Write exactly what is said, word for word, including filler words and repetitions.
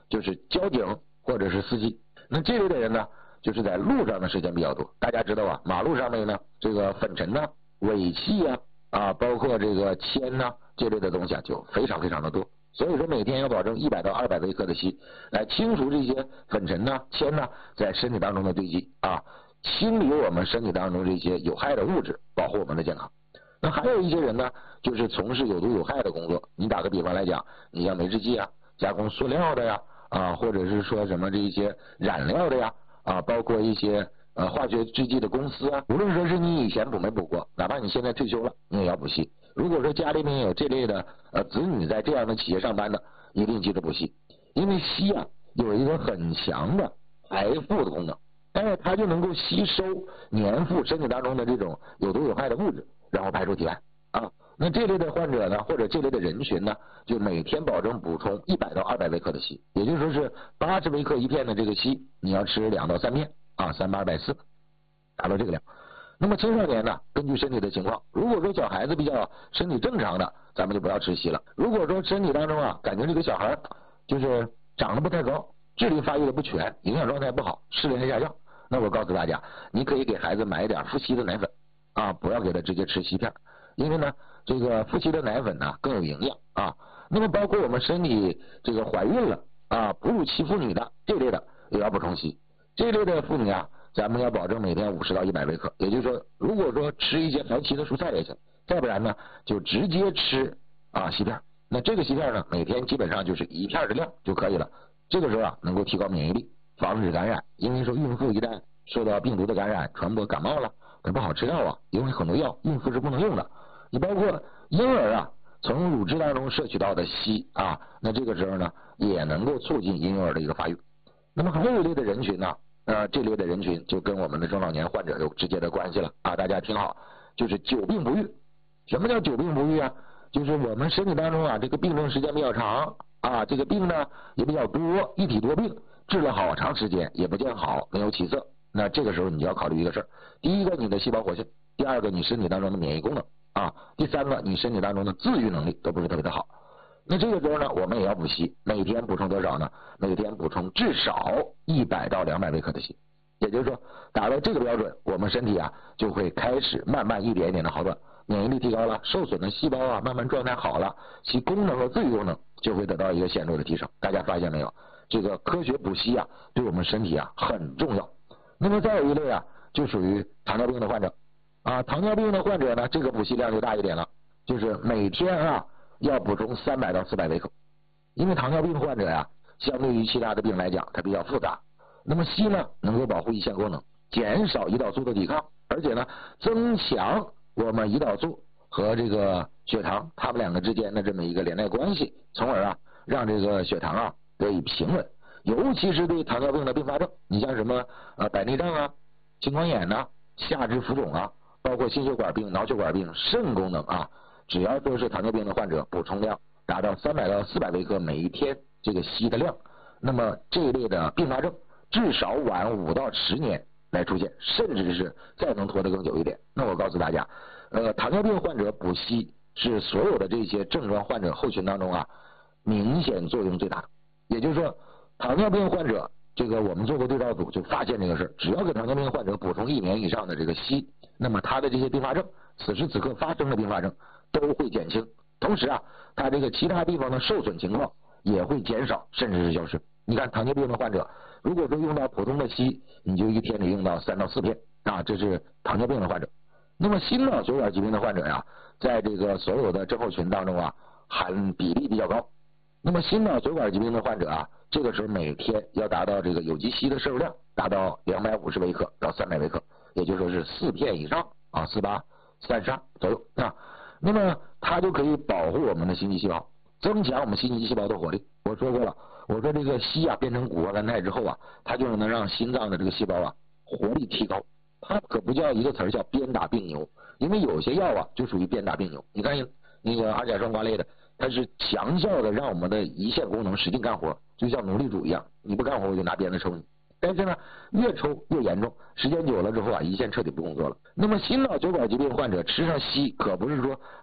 就是交警或者是司机。那这类的人呢，就是在路上的时间比较多。大家知道啊，马路上面呢，这个粉尘呢、尾气啊啊，包括这个铅呐、这类的东西啊，就非常非常的多。所以说每天要保证一百到二百微克的硒，来清除这些粉尘呐、铅呐在身体当中的堆积啊，清理我们身体当中这些有害的物质，保护我们的健康。那还有一些人呢，就是从事有毒有害的工作。你打个比方来讲，你像煤制剂啊、加工塑料的呀啊，或者是说什么这一些染料的呀啊，包括一些呃化学制剂的公司啊，无论说是你以前补没补过，哪怕你现在退休了，你也要补硒。如果说家里面有这类的呃子女在这样的企业上班的，一定记得补硒，因为硒啊有一个很强的排附的功能，但是它就能够吸收粘附身体当中的这种有毒有害的物质，然后排出体外啊。那这类的患者呢，或者这类的人群呢，就每天保证补充一百到二百微克的硒，也就是说是八十微克一片的这个硒，你要吃两到三片啊，三八二百四，达到这个量。那么青少年呢，根据身体的情况，如果说小孩子比较身体正常的，咱们就不要吃硒了。如果说身体当中啊，感觉这个小孩就是长得不太高，智力发育的不全，营养状态不好，适龄下降，那我告诉大家，你可以给孩子买一点富硒的奶粉啊，不要给他直接吃硒片，因为呢，这个富硒的奶粉呢更有营养啊。那么包括我们身体这个怀孕了啊，哺乳期妇女的这类的也要补充硒，这类的妇女啊，咱们要保证每天五十到一百微克，也就是说，如果说吃一些含硒的蔬菜也行，再不然呢，就直接吃啊硒片。那这个硒片呢，每天基本上就是一片的量就可以了。这个时候啊，能够提高免疫力，防止感染。因为说孕妇一旦受到病毒的感染，传播感冒了，它不好吃药啊，因为很多药孕妇是不能用的。你包括婴儿啊，从乳汁当中摄取到的硒啊，那这个时候呢，也能够促进婴幼儿的一个发育。那么还有一类的人群呢，呃，这类的人群就跟我们的中老年患者有直接的关系了啊！大家听好，就是久病不愈。什么叫久病不愈啊？就是我们身体当中啊，这个病症时间比较长啊，这个病呢也比较多，一体多病，治了好长时间也不见好，没有起色。那这个时候你就要考虑一个事儿：第一个，你的细胞活性；第二个，你身体当中的免疫功能啊；第三个，你身体当中的自愈能力都不是特别的好。那这个时候呢，我们也要补硒，每天补充多少呢？每天补充至少一百到两百微克的硒，也就是说，达到这个标准，我们身体啊就会开始慢慢一点一点的好转，免疫力提高了，受损的细胞啊慢慢状态好了，其功能和自愈功能就会得到一个显著的提升。大家发现没有？这个科学补硒啊，对我们身体啊很重要。那么再有一类啊，就属于糖尿病的患者啊，糖尿病的患者呢，这个补硒量就大一点了，就是每天啊。要补充三百到四百微克，因为糖尿病患者呀、啊，相对于其他的病来讲，它比较复杂。那么硒呢，能够保护胰腺功能，减少胰岛素的抵抗，而且呢，增强我们胰岛素和这个血糖它们两个之间的这么一个连带关系，从而啊，让这个血糖啊得以平稳。尤其是对糖尿病的并发症，你像什么呃白内障啊、青光眼呐、啊、下肢浮肿啊，包括心血管病、脑血管病、肾功能啊。只要说是糖尿病的患者，补充量达到三百到四百微克每一天这个硒的量，那么这一类的并发症至少晚五到十年来出现，甚至是再能拖得更久一点。那我告诉大家，呃，糖尿病患者补硒是所有的这些症状患者后群当中啊明显作用最大的。也就是说，糖尿病患者这个我们做过对照组就发现这个事，只要给糖尿病患者补充一年以上的这个硒，那么他的这些并发症，此时此刻发生的并发症都会减轻，同时啊，他这个其他地方的受损情况也会减少，甚至是消失。你看糖尿病的患者，如果说用到普通的硒，你就一天得用到三到四片啊，这是糖尿病的患者。那么心脑血管疾病的患者呀、啊，在这个所有的症候群当中啊，含比例比较高。那么心脑血管疾病的患者啊，这个时候每天要达到这个有机硒的摄入量达到两百五十微克到三百微克，也就是说是四片以上啊，四八三十二左右啊。那么它就可以保护我们的心肌细胞，增强我们心肌细胞的活力。我说过了，我说这个硒啊变成谷胱甘肽之后啊，它就能让心脏的这个细胞啊活力提高。它可不叫一个词儿叫鞭打病牛，因为有些药啊就属于鞭打病牛。你看那个阿甲双胍类的，它是强效的让我们的胰腺功能使劲干活，就像奴隶主一样，你不干活我就拿鞭子抽你。但是呢，越抽越严重，时间久了之后啊，胰腺彻底不工作了。那么心脑血管疾病患者吃上硒，可不是说